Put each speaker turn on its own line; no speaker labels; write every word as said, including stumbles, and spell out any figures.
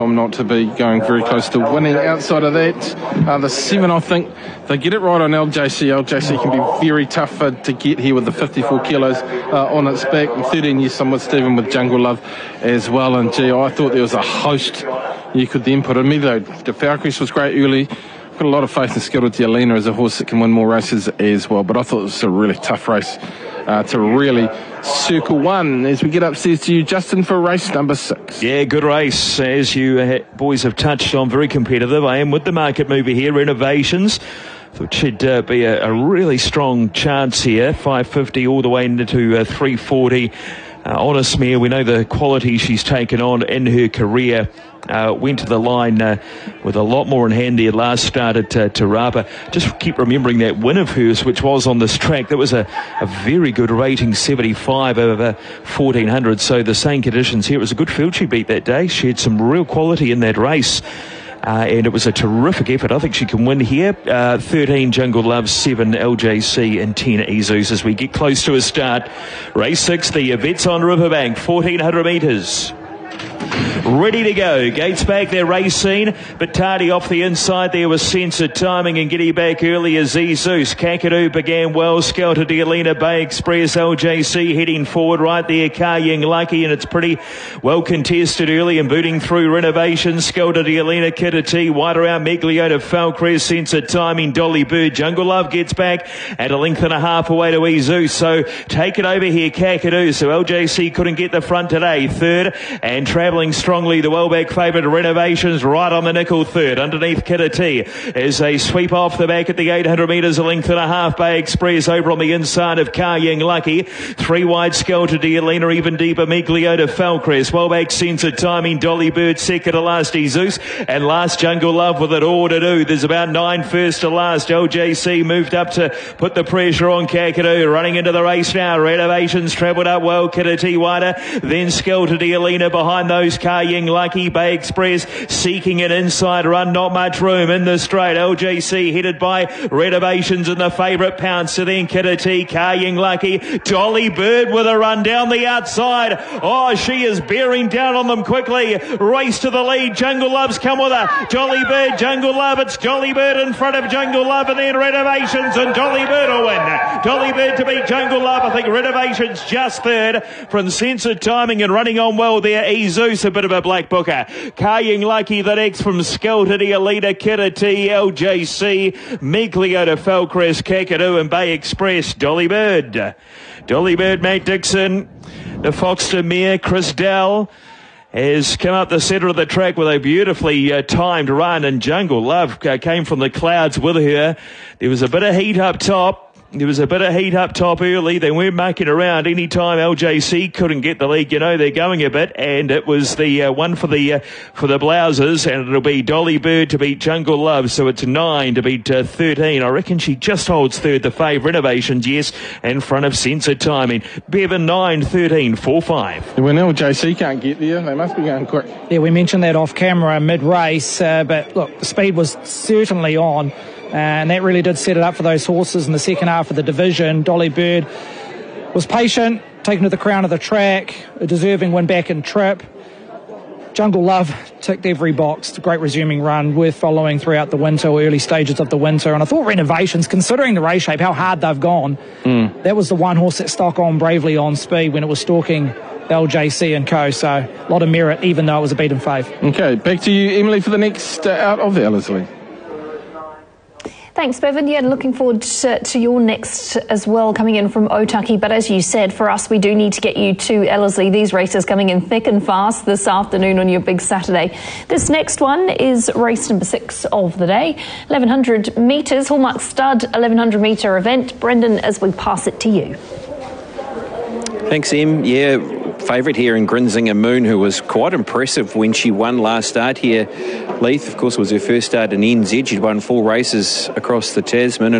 not to be going very close to winning. Outside of that, uh, the seven, I think they get it right on L J C. L J C can be very tough uh, to get here with the fifty-four kilos uh, on its back. And thirteen years some with Stephen with Jungle Love as well. And gee, I thought there was a host you could then put in me though. The Falcrest was great early. Got a lot of faith in Skilda Dialina as a horse that can win more races as well. But I thought it was a really tough race uh, to really circle one. As we get upstairs to you, Justin, for race number six.
Yeah, good race, as you uh, boys have touched on. Very competitive. I am with the market mover here, Renovations, which should uh, be a, a really strong chance here. five fifty all the way into uh, three forty. Uh, Honest Mare, we know the quality she's taken on in her career. Uh, went to the line uh, with a lot more in hand there last start at uh, Te Rapa. Just keep remembering that win of hers, which was on this track. That was a, a very good rating, seventy-five over fourteen hundred. So the same conditions here. It was a good field she beat that day. She had some real quality in that race. Uh, and it was a terrific effort. I think she can win here. Uh, thirteen Jungle Love, seven L J C and ten Ezus as we get close to a start. Race six, the Vets on Riverbank, fourteen hundred metres. Ready to go. Gates back there, race scene, but tardy off the inside there was censored timing and getting back early as Zeus. Kakadu began well. Skelter Dialina, Bay Express, L J C heading forward right there. Karying Lucky, and it's pretty well contested early and booting through Renovations. Skelter Dialina, Kidda T, wide around Megliota, Falcrest, censored timing. Dolly Bird, Jungle Love gets back at a length and a half away to Zeus. So take it over here, Kakadu. So L J C couldn't get the front today. Third and travelling strongly, the well-back favourite Renovations right on the nickel third. Underneath Kidda T as they sweep off the back at the eight hundred metres, a length and a half. Bay Express over on the inside of Karying Lucky. Three wide, Skelter Dialina, even deeper Megliota, Falcrest. Well-back censored timing, Dolly Bird second to last, Zeus, and last Jungle Love with it all to do. There's about nine first to last. L J C moved up to put the pressure on Kakadu. Running into the race now. Renovations travelled up well. Kidda T wider. Then Skelter Dialina behind those. Karying Lucky, Bay Express seeking an inside run. Not much room in the straight. L J C headed by Renovations and the favourite Pounce. To then Kidda T, Karying Lucky. Dolly Bird with a run down the outside. Oh, she is bearing down on them quickly. Race to the lead. Jungle Love's come with her. Dolly Bird, Jungle Love. It's Dolly Bird in front of Jungle Love, and then Renovations, and Dolly Bird will win. Dolly Bird to beat Jungle Love. I think Renovations just third from censored timing and running on well there. Zeus, a bit of a black booker. Karying Lucky, the next from Skelter Dialina, Kidda T, L J C, Megliota, Falcrest, Kakadu and Bay Express. Dolly Bird. Dolly Bird, Matt Dixon, the Foxton Mare, Chris Dell has come up the centre of the track with a beautifully uh, timed run, and Jungle Love uh, came from the clouds with her. There was a bit of heat up top. There was a bit of heat up top early. They weren't making around any time. L J C couldn't get the lead. You know, they're going a bit, and it was the uh, one for the uh, for the Blouses, and it'll be Dolly Bird to beat Jungle Love. So it's nine to beat uh, thirteen. I reckon she just holds third. The fave Renovations, yes, in front of censored timing. Bevan nine, thirteen, four, five.
When L J C can't get there, they must be going quick.
Yeah, we mentioned that off camera mid-race, uh, but look, the speed was certainly on. Uh, and that really did set it up for those horses in the second half of the division. Dolly Bird was patient, taken to the crown of the track, a deserving win back in trip. Jungle Love ticked every box. It's a great resuming run, worth following throughout the winter, or early stages of the winter. And I thought Renovations, considering the race shape, how hard they've gone, mm. that was the one horse that stuck on bravely on speed when it was stalking L J C and co. So a lot of merit, even though it was a beaten fave.
Okay, back to you, Emily, for the next uh, out of Ellerslie.
Thanks, Bevan. Yeah, looking forward to, to your next as well, coming in from Otaki. But as you said, for us, we do need to get you to Ellerslie. These races coming in thick and fast this afternoon on your big Saturday. This next one is race number six of the day. eleven hundred metres, Hallmark Stud, eleven hundred metre event. Brendan, as we pass it to you.
Thanks, Em. Yeah, favourite here in Grinzinger Moon, who was quite impressive when she won last start here. Leith, of course, was her first start in N Z. She'd won four races across the Tasman.